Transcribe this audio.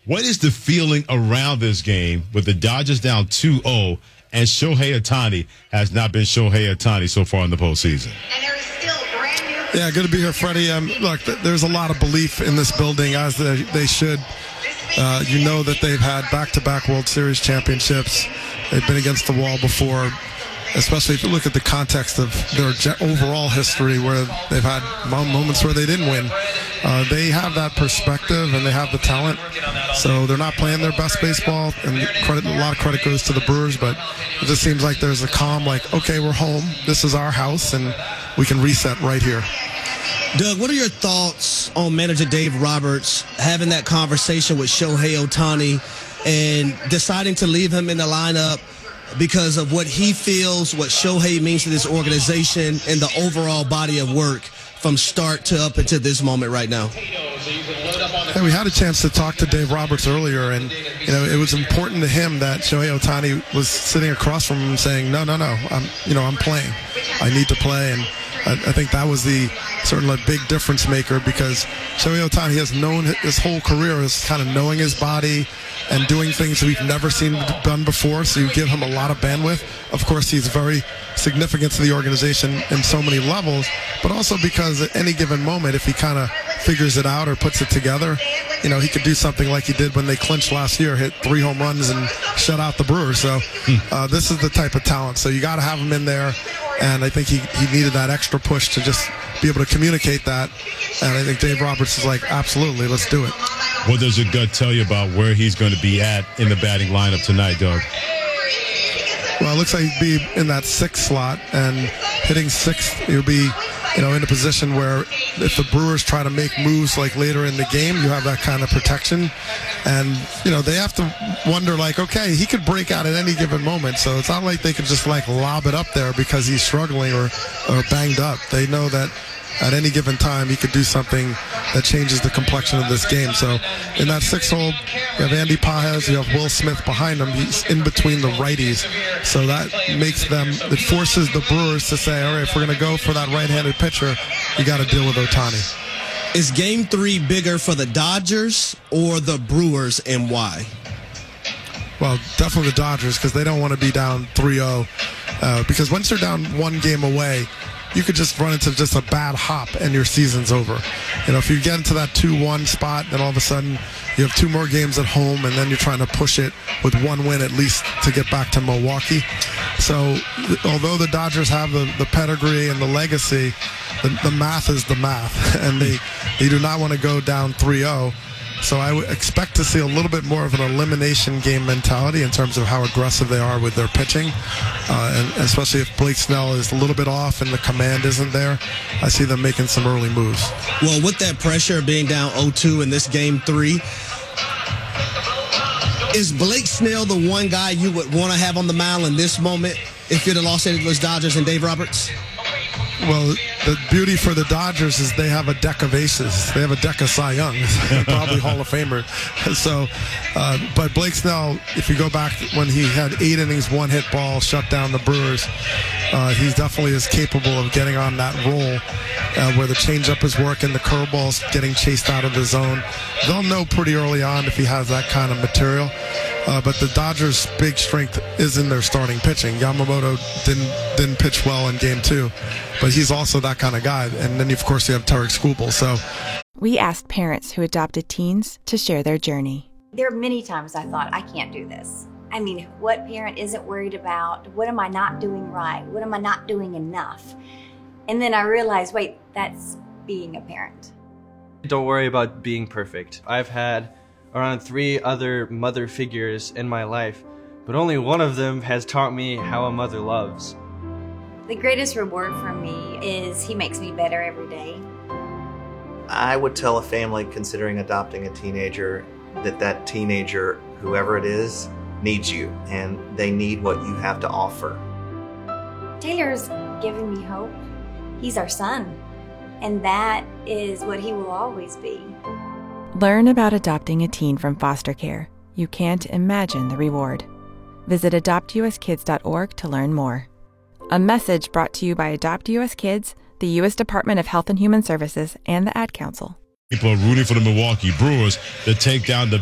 What is the feeling around this game with the Dodgers down 2-0 and Shohei Ohtani has not been Shohei Ohtani so far in the postseason? Yeah, good to be here, Freddie. Look, there's a lot of belief in this building, as they should. You know that they've had back-to-back World Series championships. They've been against the wall before, especially if you look at the context of their overall history where they've had moments where they didn't win. They have that perspective and they have the talent. So they're not playing their best baseball, and a lot of credit goes to the Brewers, but it just seems like there's a calm, like, okay, we're home. This is our house, and we can reset right here. Doug, what are your thoughts on manager Dave Roberts having that conversation with Shohei Ohtani and deciding to leave him in the lineup because of what he feels, what Shohei means to this organization, and the overall body of work from start to up until this moment right now? Hey, we had a chance to talk to Dave Roberts earlier, and it was important to him that Shohei Ohtani was sitting across from him saying, no, I'm playing. I need to play, and I think that was certainly a big difference maker, because Shohei Ohtani has known his whole career as kind of knowing his body and doing things that we've never seen done before, so you give him a lot of bandwidth. Of course, he's very significant to the organization in so many levels, but also because at any given moment, if he kind of figures it out or puts it together, he could do something like he did when they clinched last year, hit 3 home runs and shut out the Brewers. So this is the type of talent. So you got to have him in there, and I think he needed that extra push to just be able to communicate that. And I think Dave Roberts is like, absolutely, let's do it. What does your gut tell you about where he's going to be at in the batting lineup tonight, Doug? Well, it looks like he'd be in that 6th slot, and hitting 6th, he'll be in a position where if the Brewers try to make moves like later in the game, you have that kind of protection. And, they have to wonder, like, okay, he could break out at any given moment. So it's not like they could just, lob it up there because he's struggling or banged up. They know that at any given time he could do something that changes the complexion of this game. So in that 6th hole, you have Andy Pages, you have Will Smith behind him. He's in between the righties. So that it forces the Brewers to say, all right, if we're going to go for that right-handed pitcher, you got to deal with Ohtani. Is Game 3 bigger for the Dodgers or the Brewers, and why? Well, definitely the Dodgers, because they don't want to be down 3-0. Because once you're down 1 game away, you could just run into just a bad hop and your season's over. If you get into that 2-1 spot, then all of a sudden you have 2 more games at home, and then you're trying to push it with 1 win at least to get back to Milwaukee. So although the Dodgers have the pedigree and the legacy, the math is the math, and they do not want to go down 3-0. So I would expect to see a little bit more of an elimination game mentality in terms of how aggressive they are with their pitching, and especially if Blake Snell is a little bit off and the command isn't there. I see them making some early moves. Well, with that pressure of being down 0-2 in this Game 3, is Blake Snell the one guy you would want to have on the mound in this moment if you're the Los Angeles Dodgers and Dave Roberts? Well, the beauty for the Dodgers is they have a deck of aces. They have a deck of Cy Youngs, probably Hall of Famer. So, but Blake Snell, if you go back when he had 8 innings, 1 hit ball, shut down the Brewers, he definitely is capable of getting on that roll where the changeup is working, the curveball's getting chased out of the zone. They'll know pretty early on if he has that kind of material. But the Dodgers' big strength is in their starting pitching. Yamamoto didn't pitch well in Game 2, but he's also that kind of guy. And then, of course, you have Tarek Skubal. So we asked parents who adopted teens to share their journey. There are many times I thought, I can't do this. I mean, what parent isn't worried about? What am I not doing right? What am I not doing enough? And then I realized, wait, that's being a parent. Don't worry about being perfect. I've had around 3 other mother figures in my life, but only one of them has taught me how a mother loves. The greatest reward for me is he makes me better every day. I would tell a family considering adopting a teenager that teenager, whoever it is, needs you, and they need what you have to offer. Taylor's giving me hope. He's our son, and that is what he will always be. Learn about adopting a teen from foster care. You can't imagine the reward. Visit adoptuskids.org to learn more. A message brought to you by Adopt US Kids, the U.S. Department of Health and Human Services, and the Ad Council. People are rooting for the Milwaukee Brewers to take down the